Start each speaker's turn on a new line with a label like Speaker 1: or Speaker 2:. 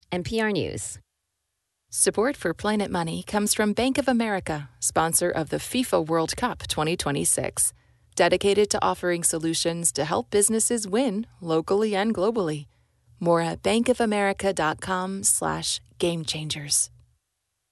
Speaker 1: NPR News.
Speaker 2: Support for Planet Money comes from Bank of America, sponsor of the FIFA World Cup 2026, dedicated to offering solutions to help businesses win locally and globally. More at bankofamerica.com/gamechangers.